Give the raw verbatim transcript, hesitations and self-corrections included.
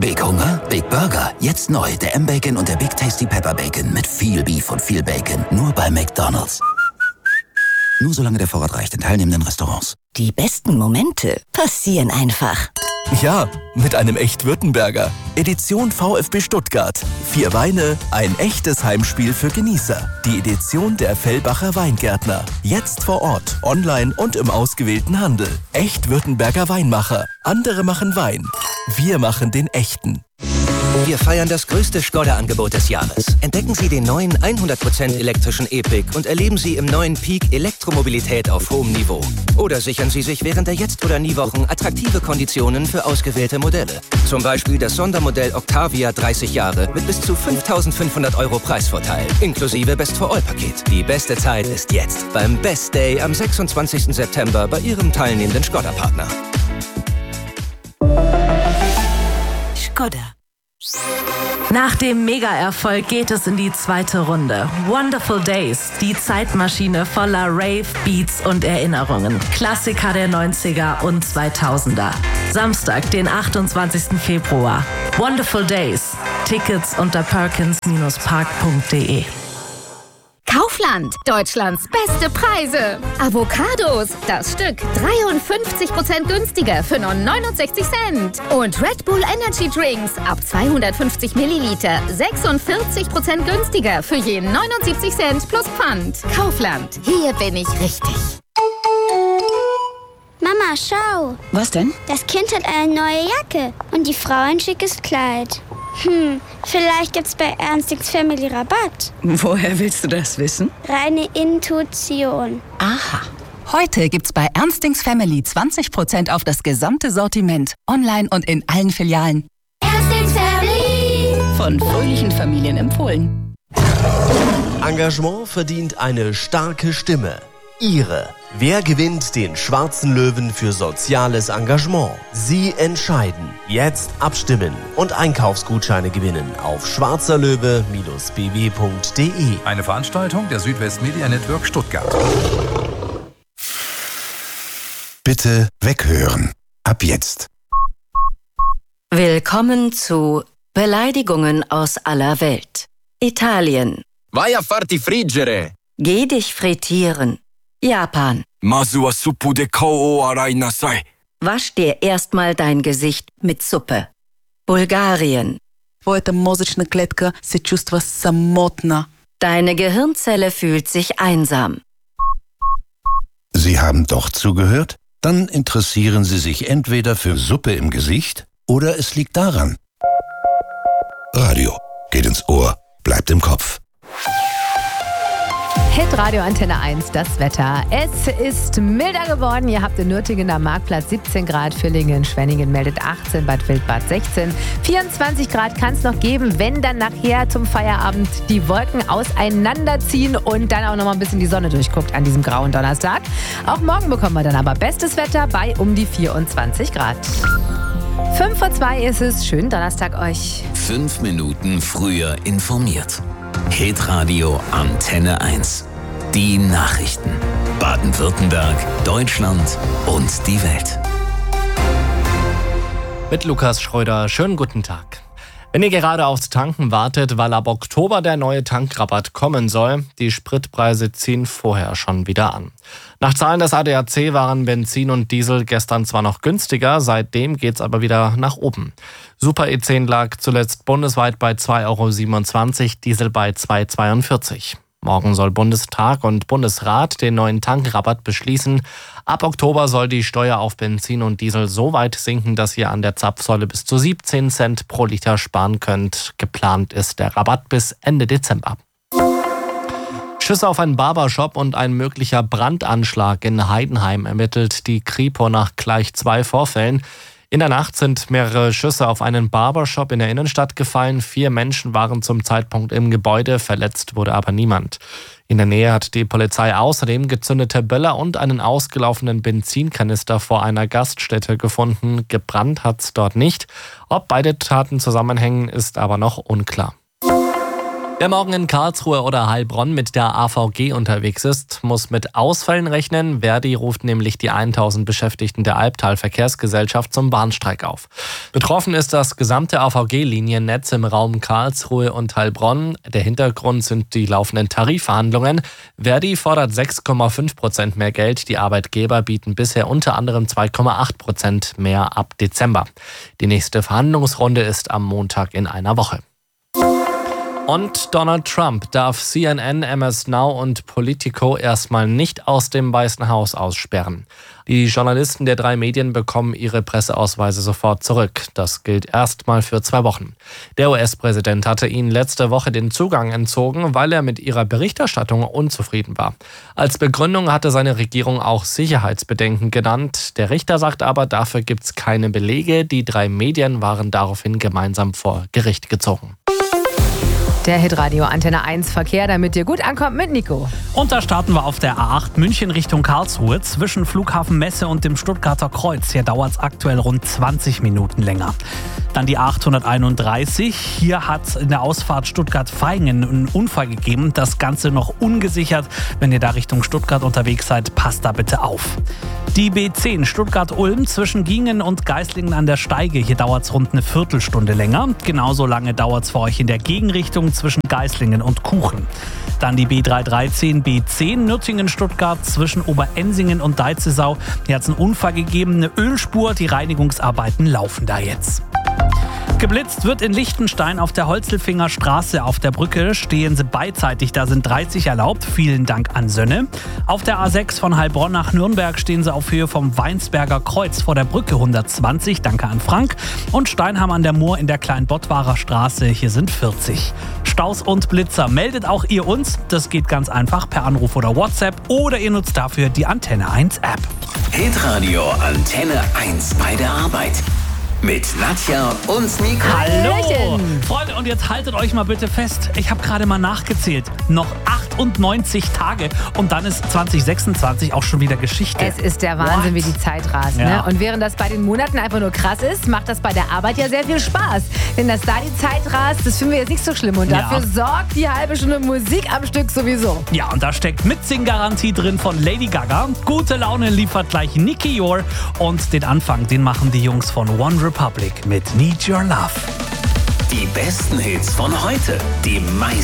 Big Hunger? Big Burger. Jetzt neu, der M-Bacon und der Big Tasty Pepper Bacon mit viel Beef und viel Bacon. Nur bei McDonald's. Nur solange der Vorrat reicht in teilnehmenden Restaurants. Die besten Momente passieren einfach. Ja, mit einem Echt-Württemberger. Edition VfB Stuttgart. Vier Weine, ein echtes Heimspiel für Genießer. Die Edition der Fellbacher Weingärtner. Jetzt vor Ort, online und im ausgewählten Handel. Echt-Württemberger Weinmacher. Andere machen Wein. Wir machen den echten. Wir feiern das größte Skoda-Angebot des Jahres. Entdecken Sie den neuen hundert Prozent elektrischen E-Pick und erleben Sie im neuen Peak Elektromobilität auf hohem Niveau. Oder sichern Sie sich während der Jetzt- oder Nie-Wochen attraktive Konditionen für ausgewählte Modelle. Zum Beispiel das Sondermodell Octavia dreißig Jahre mit bis zu fünftausendfünfhundert Euro Preisvorteil, inklusive Best-for-All-Paket. Die beste Zeit ist jetzt beim Best Day am sechsundzwanzigsten September bei Ihrem teilnehmenden Skoda-Partner. Skoda. Nach dem Mega-Erfolg geht es in die zweite Runde. Wonderful Days, die Zeitmaschine voller Rave, Beats und Erinnerungen. Klassiker der neunziger und zweitausender. Samstag, den achtundzwanzigsten Februar. Wonderful Days. Tickets unter perkins park punkt de. Kaufland, Deutschlands beste Preise. Avocados, das Stück dreiundfünfzig Prozent günstiger für nur neunundsechzig Cent. Und Red Bull Energy Drinks ab zweihundertfünfzig Milliliter sechsundvierzig Prozent günstiger für je neunundsiebzig Cent plus Pfand. Kaufland, hier bin ich richtig. Mama, schau. Was denn? Das Kind hat eine neue Jacke und die Frau ein schickes Kleid. Hm, vielleicht gibt's bei Ernstings Family Rabatt. Woher willst du das wissen? Reine Intuition. Aha. Heute gibt's bei Ernstings Family zwanzig Prozent auf das gesamte Sortiment. Online und in allen Filialen. Ernstings Family. Von fröhlichen Familien empfohlen. Engagement verdient eine starke Stimme. Ihre. Wer gewinnt den Schwarzen Löwen für soziales Engagement? Sie entscheiden. Jetzt abstimmen und Einkaufsgutscheine gewinnen auf schwarzerlöwe Bindestrich b w punkt de. Eine Veranstaltung der Südwest Media Network Stuttgart. Bitte weghören. Ab jetzt. Willkommen zu Beleidigungen aus aller Welt. Italien. Vai a farti friggere. Geh dich frittieren. Japan. Mazu wa suppu de kao o arai nasai. Wasch dir erstmal dein Gesicht mit Suppe. Bulgarien. Твоята мозъчна клетка се чувства самотна. Deine Gehirnzelle fühlt sich einsam. Sie haben doch zugehört? Dann interessieren Sie sich entweder für Suppe im Gesicht oder es liegt daran. Radio geht ins Ohr, bleibt im Kopf. Hitradio Antenne eins, das Wetter. Es ist milder geworden. Ihr habt in Nürtingen am Marktplatz siebzehn Grad, Villingen, Schwenningen meldet achtzehn, Bad Wildbad sechzehn. vierundzwanzig Grad kann es noch geben, wenn dann nachher zum Feierabend die Wolken auseinanderziehen und dann auch noch mal ein bisschen die Sonne durchguckt an diesem grauen Donnerstag. Auch morgen bekommen wir dann aber bestes Wetter bei um die vierundzwanzig Grad. fünf vor zwei ist es. Schönen Donnerstag euch. Fünf Minuten früher informiert. Hitradio Antenne eins. Die Nachrichten. Baden-Württemberg, Deutschland und die Welt. Mit Lukas Schröder, schönen guten Tag. Wenn ihr gerade aufs Tanken wartet, weil ab Oktober der neue Tankrabatt kommen soll, die Spritpreise ziehen vorher schon wieder an. Nach Zahlen des A D A C waren Benzin und Diesel gestern zwar noch günstiger, seitdem geht's aber wieder nach oben. Super E zehn lag zuletzt bundesweit bei zwei Euro siebenundzwanzig, Diesel bei zwei Euro zweiundvierzig. Morgen soll Bundestag und Bundesrat den neuen Tankrabatt beschließen. Ab Oktober soll die Steuer auf Benzin und Diesel so weit sinken, dass ihr an der Zapfsäule bis zu siebzehn Cent pro Liter sparen könnt. Geplant ist der Rabatt bis Ende Dezember. Schüsse auf einen Barbershop und ein möglicher Brandanschlag in Heidenheim ermittelt die Kripo nach gleich zwei Vorfällen. In der Nacht sind mehrere Schüsse auf einen Barbershop in der Innenstadt gefallen. Vier Menschen waren zum Zeitpunkt im Gebäude, verletzt wurde aber niemand. In der Nähe hat die Polizei außerdem gezündete Böller und einen ausgelaufenen Benzinkanister vor einer Gaststätte gefunden. Gebrannt hat's dort nicht. Ob beide Taten zusammenhängen, ist aber noch unklar. Wer morgen in Karlsruhe oder Heilbronn mit der A V G unterwegs ist, muss mit Ausfällen rechnen. Verdi ruft nämlich die tausend Beschäftigten der Albtal Verkehrsgesellschaft zum Bahnstreik auf. Betroffen ist das gesamte A V G-Liniennetz im Raum Karlsruhe und Heilbronn. Der Hintergrund sind die laufenden Tarifverhandlungen. Verdi fordert sechs Komma fünf Prozent mehr Geld. Die Arbeitgeber bieten bisher unter anderem zwei Komma acht Prozent mehr ab Dezember. Die nächste Verhandlungsrunde ist am Montag in einer Woche. Und Donald Trump darf C N N, M S Now und Politico erstmal nicht aus dem Weißen Haus aussperren. Die Journalisten der drei Medien bekommen ihre Presseausweise sofort zurück. Das gilt erstmal für zwei Wochen. Der U S-Präsident hatte ihnen letzte Woche den Zugang entzogen, weil er mit ihrer Berichterstattung unzufrieden war. Als Begründung hatte seine Regierung auch Sicherheitsbedenken genannt. Der Richter sagt aber, dafür gibt es keine Belege. Die drei Medien waren daraufhin gemeinsam vor Gericht gezogen. Der Hitradio Antenne eins Verkehr, damit ihr gut ankommt mit Nico. Und da starten wir auf der A acht München Richtung Karlsruhe zwischen Flughafen Messe und dem Stuttgarter Kreuz. Hier dauert es aktuell rund zwanzig Minuten länger. Dann die A achthunderteinunddreißig. Hier hat es in der Ausfahrt Stuttgart-Vaihingen einen Unfall gegeben. Das Ganze noch ungesichert. Wenn ihr da Richtung Stuttgart unterwegs seid, passt da bitte auf. Die B zehn Stuttgart-Ulm zwischen Giengen und Geislingen an der Steige. Hier dauert es rund eine Viertelstunde länger. Genauso lange dauert es für euch in der Gegenrichtung zwischen Geislingen und Kuchen. Dann die B dreihundertdreizehn B zehn Nürtingen-Stuttgart zwischen Oberensingen und Deizesau. Hier hat es einen Unfall gegeben, eine Ölspur. Die Reinigungsarbeiten laufen da jetzt. Geblitzt wird in Liechtenstein auf der Holzelfinger Straße. Auf der Brücke stehen sie beidseitig, da sind dreißig erlaubt. Vielen Dank an Sönne. Auf der A sechs von Heilbronn nach Nürnberg stehen sie auf Höhe vom Weinsberger Kreuz vor der Brücke hundertzwanzig. Danke an Frank. Und Steinham an der Mur in der Kleinbottwarer Straße. Hier sind vierzig. Staus und Blitzer. Meldet auch ihr uns. Das geht ganz einfach per Anruf oder WhatsApp. Oder ihr nutzt dafür die Antenne eins App. Hitradio Antenne eins bei der Arbeit. Mit Nadja und Nico. Hallo! Freunde, und jetzt haltet euch mal bitte fest. Ich habe gerade mal nachgezählt. Noch achtundneunzig Tage und dann ist zwanzig sechsundzwanzig auch schon wieder Geschichte. Es ist der Wahnsinn, What? Wie die Zeit rast. Ja. Ne? Und während das bei den Monaten einfach nur krass ist, macht das bei der Arbeit ja sehr viel Spaß. Denn dass da die Zeit rast, das finden wir jetzt nicht so schlimm. Und dafür ja. sorgt die halbe Stunde Musik am Stück sowieso. Ja, und da steckt Mitsing-Garantie drin von Lady Gaga. Gute Laune liefert gleich Nicky Yor. Und den Anfang, den machen die Jungs von One Republic mit Need Your Love. Die besten Hits von heute, die meisten